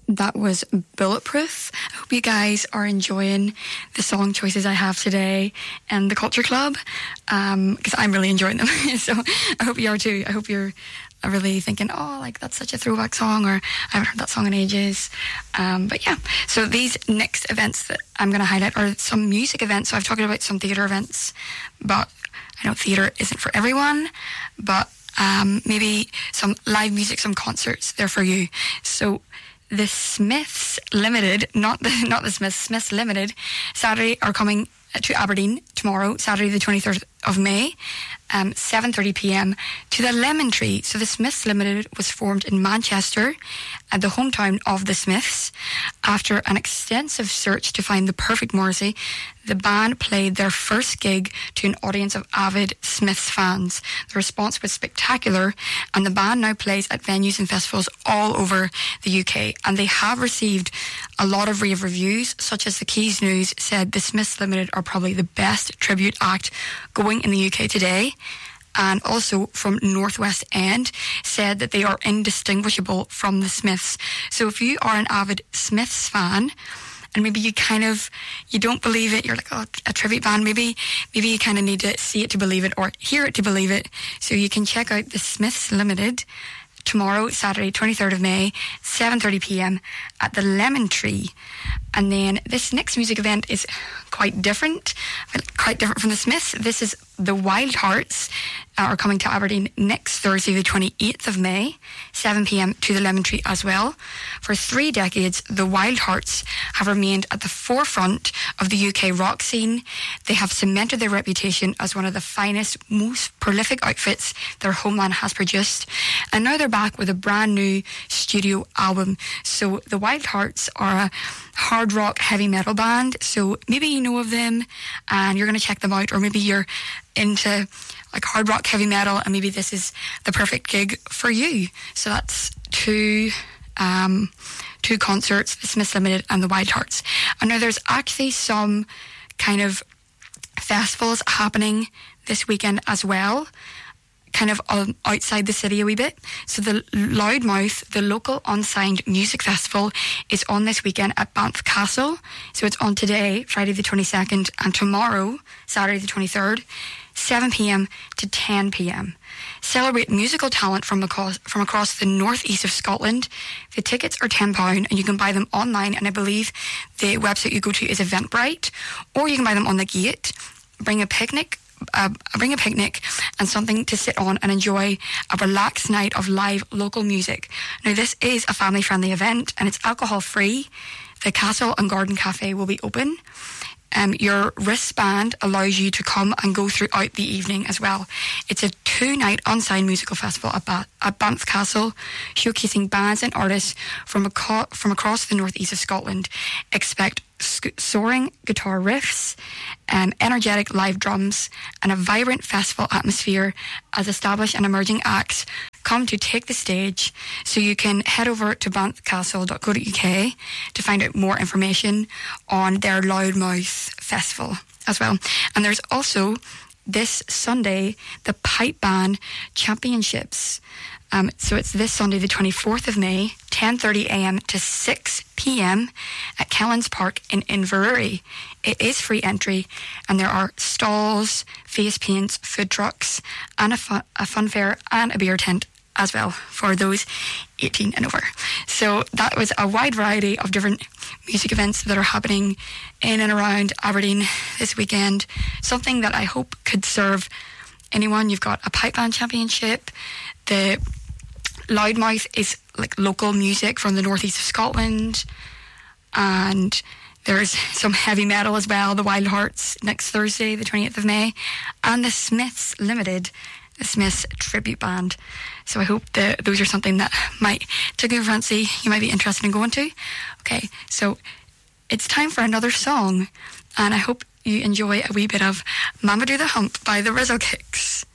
That was Bulletproof. I hope you guys are enjoying the song choices I have today and the Culture Club, because I'm really enjoying them. So I hope you are too. I hope you're really thinking, oh, like that's such a throwback song, or I haven't heard that song in ages. But yeah, so these next events that I'm going to highlight are some music events. So I've talked about some theatre events, but I know theatre isn't for everyone, but maybe some live music, some concerts, they're for you. So the Smiths Limited, not the Smiths, Smiths Limited, Saturday are coming to Aberdeen tomorrow, Saturday the 23rd of May, 7:30pm to the Lemon Tree. So the Smiths Limited was formed in Manchester at the hometown of the Smiths. After an extensive search to find the perfect Morrissey, the band played their first gig to an audience of avid Smiths fans. The response was spectacular, and the band now plays at venues and festivals all over the UK, and they have received a lot of rave reviews, such as the Keys News said the Smiths Limited are probably the best tribute act going in the UK today. And also from Northwest End said that they are indistinguishable from the Smiths. So if you are an avid Smiths fan, and maybe you don't believe it, you're like, oh, a tribute band, maybe you kind of need to see it to believe it, or hear it to believe it. So you can check out the Smiths Limited tomorrow, Saturday, 23rd of May, 7:30pm at the Lemon Tree. And then this next music event is quite different from the Smiths. This is the Wild Hearts are coming to Aberdeen next Thursday, the 28th of May, 7pm to the Lemon Tree as well. For 3 decades, the Wild Hearts have remained at the forefront of the UK rock scene. They have cemented their reputation as one of the finest, most prolific outfits their homeland has produced. And now they're back with a brand new studio album. So the Wild Hearts are a hard rock heavy metal band, so maybe you know of them and you're going to check them out, or maybe you're into like hard rock heavy metal and maybe this is the perfect gig for you. So that's two concerts, the Smiths Limited and the Wild Hearts. I know there's actually some kind of festivals happening this weekend as well, kind of outside the city a wee bit. So the Loudmouth, the local unsigned music festival, is on this weekend at Banff Castle. So it's on today, Friday the 22nd, and tomorrow, Saturday the 23rd, 7pm to 10pm. Celebrate musical talent from across the northeast of Scotland. The tickets are £10 and you can buy them online, and I believe the website you go to is Eventbrite, or you can buy them on the gate. Bring a picnic and something to sit on and enjoy a relaxed night of live local music. Now, this is a family-friendly event and it's alcohol-free. The Castle and Garden Cafe will be open. Your wristband allows you to come and go throughout the evening as well. It's a 2-night unsigned musical festival at Banff Castle, showcasing bands and artists from across the northeast of Scotland. Expect soaring guitar riffs, energetic live drums, and a vibrant festival atmosphere as established and emerging acts come to take the stage. So you can head over to banffcastle.co.uk to find out more information on their Loudmouth Festival as well. And there's also this Sunday the Pipe Band Championships. So it's this Sunday, the 24th of May, 10:30am to 6pm at Kellens Park in Inverurie. It is free entry, and there are stalls, face paints, food trucks, and a fun fair and a beer tent as well for those 18 and over. So that was a wide variety of different music events that are happening in and around Aberdeen this weekend. Something that I hope could serve anyone. You've got a pipe band championship. The Loudmouth is like local music from the northeast of Scotland, and there's some heavy metal as well. The Wild Hearts next Thursday, the 28th of May, and the Smiths Limited, the Smiths tribute band. So I hope that those are something that might tickle your fancy, you might be interested in going to. Okay, so it's time for another song, and I hope you enjoy a wee bit of Mama Do the Hump by the Rizzle Kicks.